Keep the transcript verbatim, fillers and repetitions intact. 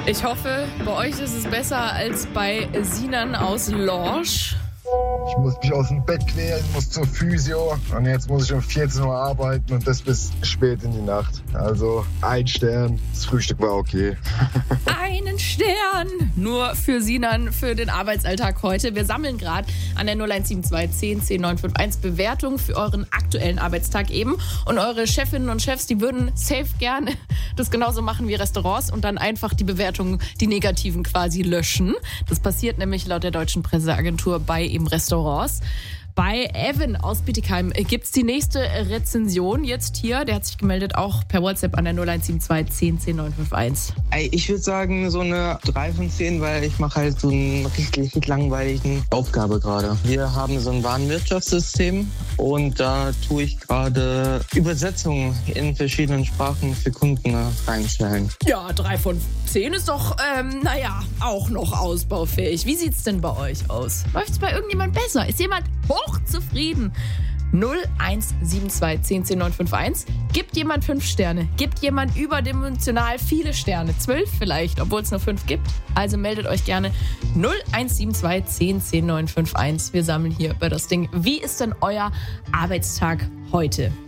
Ich hoffe, bei euch ist es besser als bei Sinan aus Lorsch. Ich muss mich aus dem Bett quälen, muss zur Physio und jetzt muss ich um vierzehn Uhr arbeiten und das bis spät in die Nacht. Also ein Stern, das Frühstück war okay. Einen Stern! Nur für Sinan, für den Arbeitsalltag heute. Wir sammeln gerade an der null eins sieben zwei zehn zehn neun fünf eins Bewertungen für euren aktuellen Arbeitstag eben. Und eure Chefinnen und Chefs, die würden safe gerne das genauso machen wie Restaurants und dann einfach die Bewertungen, die negativen quasi löschen. Das passiert nämlich laut der deutschen Presseagentur bei eben Restaurants. Bei Evan aus Bietigheim gibt es die nächste Rezension jetzt hier. Der hat sich gemeldet, auch per WhatsApp an der null eins sieben zwei zehn zehn neun fünf eins. Ich würde sagen so eine drei von zehn, weil ich mache halt so eine richtig, richtig langweiligen Aufgabe gerade. Wir haben so ein Warenwirtschaftssystem und da tue ich gerade Übersetzungen in verschiedenen Sprachen für Kunden reinstellen. Ja, drei von zehn ist doch, ähm, naja, auch noch ausbaufähig. Wie sieht's denn bei euch aus? Läuft's bei irgendjemand besser? Ist jemand hochzufrieden? null eins sieben zwei zehn zehn neun fünf eins. Gibt jemand fünf Sterne? Gibt jemand überdimensional viele Sterne? zwölf vielleicht, obwohl es nur fünf gibt? Also meldet euch gerne null eins sieben zwei zehn zehn neun fünf eins. Wir sammeln hier bei das Ding. Wie ist denn euer Arbeitstag heute?